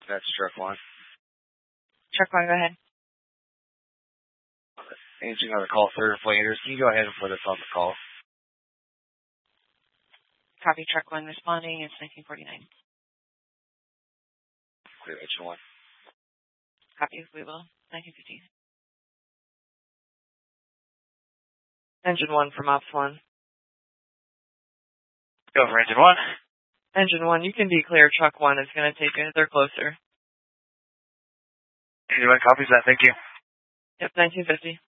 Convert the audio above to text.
That's truck 1. Truck 1, go ahead. Answering on the call, third flaters. Can you go ahead and put us on the call? Copy, truck 1 responding. It's 1949. Clear engine 1. Copy, we will. 1915. Engine 1 from Ops 1. Go for engine 1. Engine 1, you can declare truck 1. It's going to take it. They're closer. Engine 1 copies that. Thank you. Yep, 1950.